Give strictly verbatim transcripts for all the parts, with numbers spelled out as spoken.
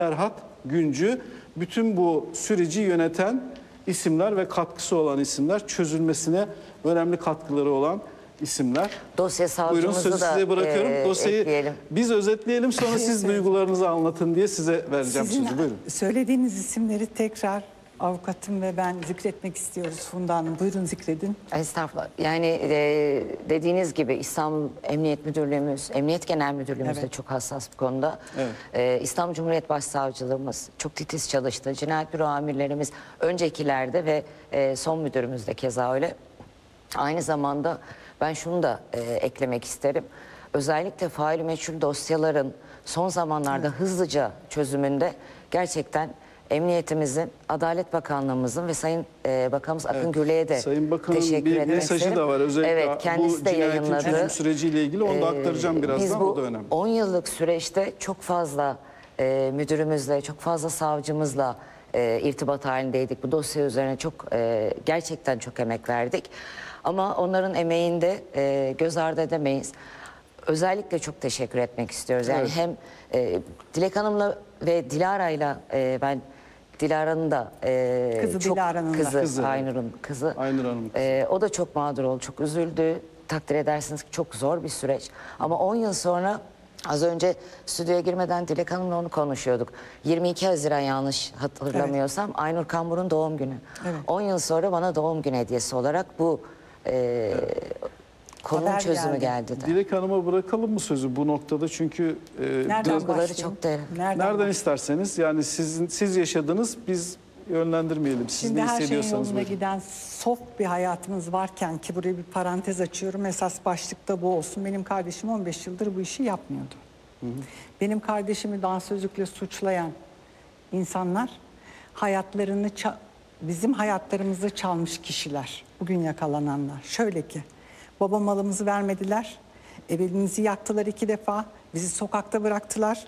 Ferhat Güncü, bütün bu süreci yöneten isimler ve katkısı olan isimler, çözülmesine önemli katkıları olan isimler. Dosya savcımızı Buyurun, sözü da size bırakıyorum. e, Dosyayı ekleyelim. biz özetleyelim, sonra siz duygularınızı anlatın diye size vereceğim Sizin sözü. Buyurun. söylediğiniz isimleri tekrar avukatım ve ben zikretmek istiyoruz Funda Hanım. Buyurun zikredin. Estağfurullah. Yani e, dediğiniz gibi İstanbul Emniyet Müdürlüğümüz, Emniyet Genel Müdürlüğümüz de Evet. çok hassas bu konuda. Evet. E, İstanbul Cumhuriyet Başsavcılığımız çok titiz çalıştı. Cinayet büro amirlerimiz öncekilerde ve e, son müdürümüz de keza öyle. Aynı zamanda ben şunu da e, eklemek isterim. Özellikle faili meçhul dosyaların son zamanlarda evet. hızlıca çözümünde gerçekten Emniyetimizin, Adalet Bakanlığımızın ve Sayın e, Bakanımız Akın Evet. Gürley'e de Sayın Bakan'ın teşekkür bir etmek mesajı isterim. da var. Özellikle evet, kendisi bu de cinayetin yayınladı. çözüm süreciyle ilgili onu da aktaracağım birazdan. Biz bu o da önemli. on yıllık süreçte çok fazla e, müdürümüzle, çok fazla savcımızla e, irtibat halindeydik. Bu dosya üzerine çok e, gerçekten çok emek verdik. Ama onların emeğinde e, göz ardı edemeyiz. Özellikle çok teşekkür etmek istiyoruz. Yani Evet. hem e, Dilek Hanım'la ve Dilara'yla e, ben Dilara'nın da e, Kızı çok Dilara'nın da. kızı, Kızı. Aynur'un kızı. Aynur Hanım kızı. E, o da çok mağdur oldu, çok üzüldü. Takdir edersiniz ki çok zor bir süreç. Ama on yıl sonra az önce stüdyoya girmeden Dilek Hanım'la onu konuşuyorduk. yirmi iki Haziran yanlış hatırlamıyorsam evet. Aynur Kambur'un doğum günü. Evet. on yıl sonra bana doğum günü hediyesi olarak bu e, evet. konunun Haber çözümü geldi. geldi de. Dilek Hanım'a bırakalım mı sözü bu noktada? Çünkü e, Nereden duyguları başlayayım? çok derin. Nereden, nereden başlayayım? isterseniz, yani sizin siz yaşadınız, biz yönlendirmeyelim. Siz Şimdi ne her şeyin hissediyorsanız yolunda buyurun. giden soft bir hayatımız varken ki buraya bir parantez açıyorum. Esas başlıkta bu olsun. Benim kardeşim on beş yıldır bu işi yapmıyordu. Hı hı. Benim kardeşimi dansözlükle suçlayan insanlar hayatlarını bizim hayatlarımızı çalmış kişiler. Bugün yakalananlar. Şöyle ki baba malımızı vermediler. Evimizi yaktılar iki defa. Bizi sokakta bıraktılar.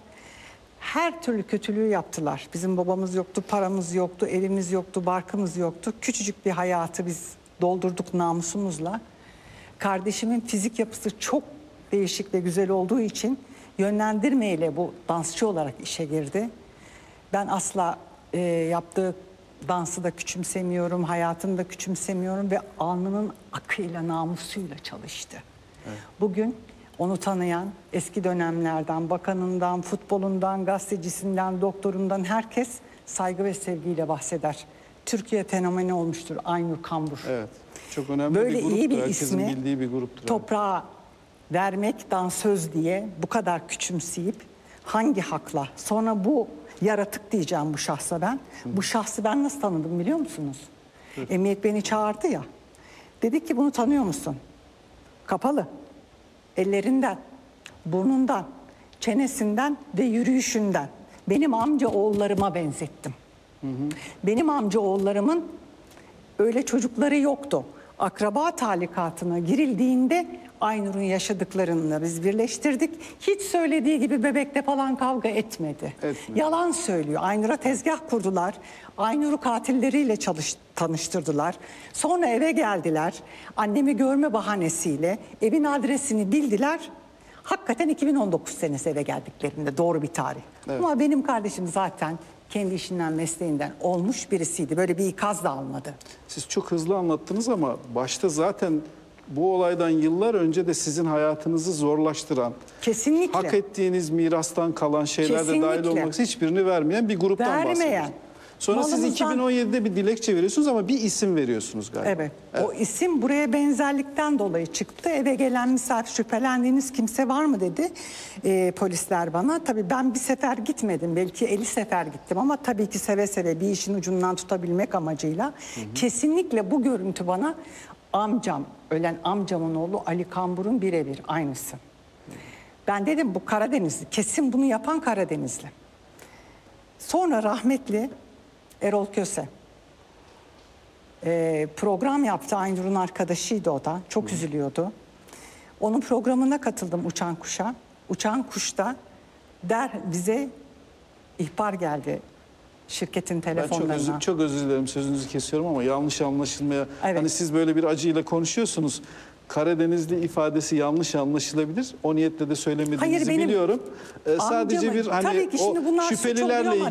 Her türlü kötülüğü yaptılar. Bizim babamız yoktu, paramız yoktu, evimiz yoktu, barkımız yoktu. Küçücük bir hayatı biz doldurduk namusumuzla. Kardeşimin fizik yapısı çok değişik ve güzel olduğu için yönlendirmeyle bu dansçı olarak işe girdi. Ben asla e, yaptığı dansı da küçümsemiyorum, hayatını da küçümsemiyorum ve alnının akıyla, namusuyla çalıştı. Evet. Bugün onu tanıyan, eski dönemlerden, bakanından, futbolundan, gazetecisinden, doktorundan herkes saygı ve sevgiyle bahseder. Türkiye fenomeni olmuştur Aynur Kambur. Evet, çok önemli böyle bir gruptur. iyi bir Herkesin ismi bildiği bir gruptur. toprağa vermek, dansöz diye bu kadar küçümseyip hangi hakla? Sonra bu yaratık diyeceğim bu şahsa ben. Hı. Bu şahsı ben nasıl tanıdım biliyor musunuz? Hı. Emniyet beni çağırdı ya. Dedi ki bunu tanıyor musun? Kapalı. Ellerinden, burnundan, çenesinden ve yürüyüşünden. Benim amca oğullarıma benzettim. Hı hı. Benim amca oğullarımın öyle çocukları yoktu. Akraba talikatına girildiğinde Aynur'un yaşadıklarını biz birleştirdik. Hiç söylediği gibi bebekle falan kavga etmedi. Etmedi. Yalan söylüyor. Aynur'a tezgah kurdular. Aynur'u katilleriyle çalış, tanıştırdılar. Sonra eve geldiler. Annemi görme bahanesiyle evin adresini bildiler. Hakikaten iki bin on dokuz senesi eve geldiklerinde doğru bir tarih. Evet. Ama benim kardeşim zaten kendi işinden, mesleğinden olmuş birisiydi. Böyle bir ikaz da almadı. Siz çok hızlı anlattınız ama başta zaten bu olaydan yıllar önce de sizin hayatınızı zorlaştıran, kesinlikle hak ettiğiniz mirastan kalan şeyler de dahil olmak üzere hiçbirini vermeyen bir gruptan Vermeyen. bahsediyoruz. Sonra Malımızdan... siz iki bin on yedide bir dilekçe veriyorsunuz ama bir isim veriyorsunuz galiba. Evet. evet. O isim buraya benzerlikten dolayı çıktı. Eve gelen misafir, şüphelendiğiniz kimse var mı dedi e, polisler bana. Tabii ben bir sefer gitmedim. Belki elli sefer gittim ama tabii ki seve seve bir işin ucundan tutabilmek amacıyla. Hı hı. Kesinlikle bu görüntü bana amcam, ölen amcamın oğlu Ali Kambur'un birebir aynısı. Hı. Ben dedim bu Karadenizli. Kesin bunu yapan Karadenizli. Sonra rahmetli Erol Köse ee, program yaptı. Aynur'un arkadaşıydı o da. Çok Hı. üzülüyordu. Onun programına katıldım Uçan Kuş'a. Uçan Kuş'ta der bize ihbar geldi şirketin telefonlarına. Ben çok özür, çok özür dilerim, sözünüzü kesiyorum ama yanlış anlaşılmaya... Evet. Hani siz böyle bir acıyla konuşuyorsunuz. Karadenizli ifadesi yanlış anlaşılabilir. O niyetle de söylemediğinizi Hayır, benim biliyorum. Ee, sadece bir hani o şüphelilerle